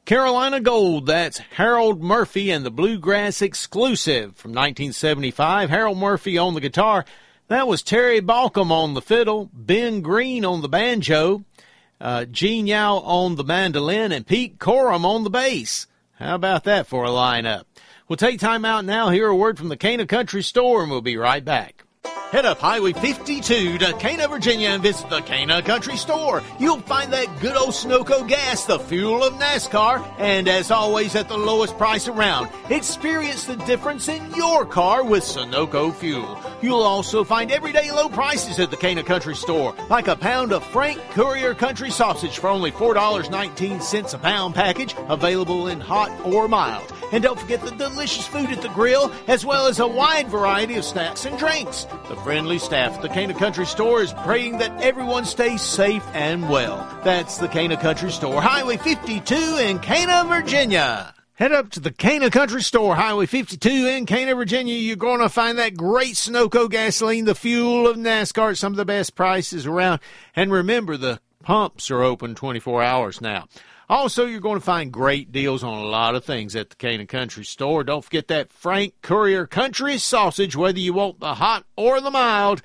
Carolina Gold, that's Harold Murphy and the Bluegrass Exclusive from 1975. Harold Murphy on the guitar. That was Terry Balcom on the fiddle, Ben Green on the banjo, Gene Yao on the mandolin, and Pete Corum on the bass. How about that for a lineup? We'll take time out now, hear a word from the Cana Country Store, and we'll be right back. Head up Highway 52 to Cana, Virginia, and visit the Cana Country Store. You'll find that good old Sunoco gas, the fuel of NASCAR, and as always at the lowest price around. Experience the difference in your car with Sunoco fuel. You'll also find everyday low prices at the Cana Country Store, like a pound of Frank Courier Country Sausage for only $4.19 a pound package, available in hot or mild. And don't forget the delicious food at the grill, as well as a wide variety of snacks and drinks. The friendly staff at the Cana Country Store is praying that everyone stays safe and well. That's the Cana Country Store, Highway 52 in Cana, Virginia. Head up to the Cana Country Store, Highway 52 in Cana, Virginia. You're going to find that great Sunoco gasoline, the fuel of NASCAR, at some of the best prices around. And remember, the pumps are open 24 hours now. Also, you're going to find great deals on a lot of things at the Cana Country Store. Don't forget that Frank Courier Country Sausage, whether you want the hot or the mild,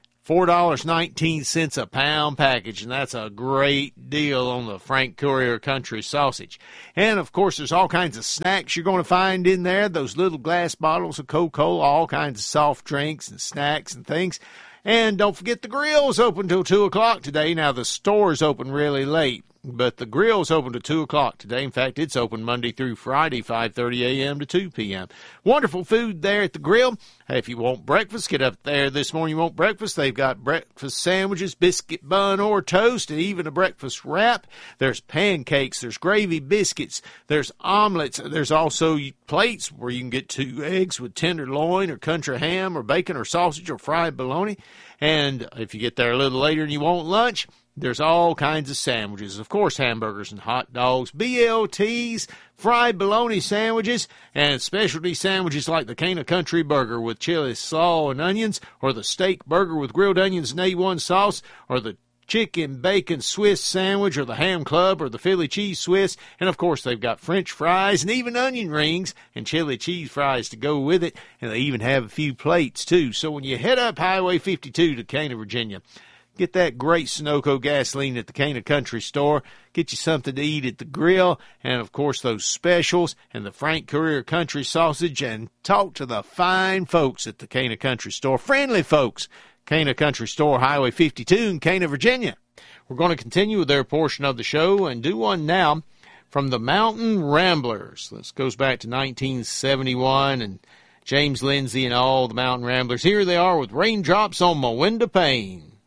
$4.19 a pound package, and that's a great deal on the Frank Courier Country Sausage. And, of course, there's all kinds of snacks you're going to find in there, those little glass bottles of Coca-Cola, all kinds of soft drinks and snacks and things. And don't forget the grill's open till 2 o'clock today. Now, the store's open really late, but the grill's open to 2 o'clock today. In fact, it's open Monday through Friday, 5:30 a.m. to 2 p.m. Wonderful food there at the grill. Hey, if you want breakfast, get up there this morning. You want breakfast? They've got breakfast sandwiches, biscuit bun or toast, and even a breakfast wrap. There's pancakes. There's gravy biscuits. There's omelets. There's also plates where you can get 2 eggs with tenderloin or country ham or bacon or sausage or fried bologna. And if you get there a little later and you want lunch, there's all kinds of sandwiches. Of course, hamburgers and hot dogs, BLTs, fried bologna sandwiches, and specialty sandwiches like the Cana Country Burger with chili, slaw, and onions, or the steak burger with grilled onions and A1 sauce, or the chicken bacon Swiss sandwich, or the ham club, or the Philly cheese Swiss. And, of course, they've got French fries and even onion rings and chili cheese fries to go with it. And they even have a few plates, too. So when you head up Highway 52 to Cana, Virginia, get that great Sunoco gasoline at the Cana Country Store. Get you something to eat at the grill. And, of course, those specials and the Frank Courier Country Sausage. And talk to the fine folks at the Cana Country Store. Friendly folks. Cana Country Store, Highway 52 in Cana, Virginia. We're going to continue with their portion of the show and do one now from the Mountain Ramblers. This goes back to 1971 and James Lindsay and all the Mountain Ramblers. Here they are with Raindrops on My Window Pane.